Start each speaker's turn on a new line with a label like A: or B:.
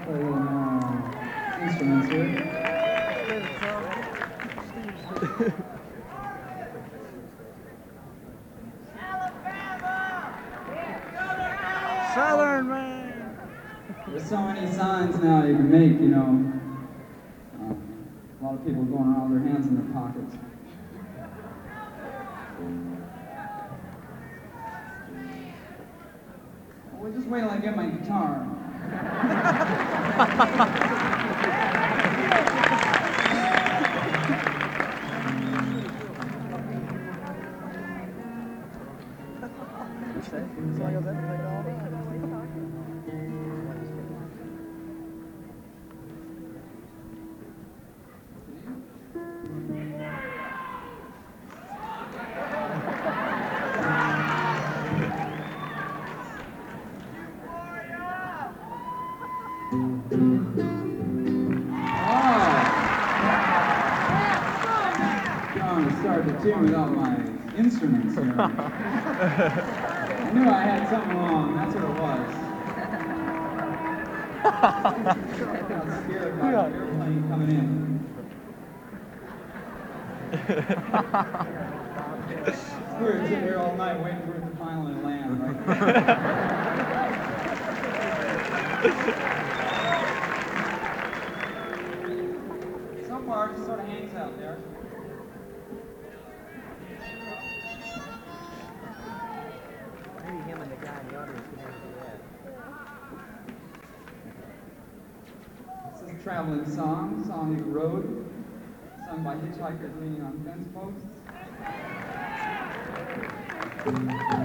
A: play a little more instruments here.
B: Southern man.
A: There's so many signs now you can make, you know. A lot of people going around with their hands in their pockets. Well, just wait till I get my guitar. Start the tune without my instruments here. I knew I had something wrong, that's what it was. I got scared about the airplane coming in. We were sitting here all night waiting for it to finally land, right? So far, it just sort of hangs out there.
C: Maybe him and the guy in the audience can have
A: This is a traveling song, Sonic Road, sung by hitchhikers leaning on fence posts.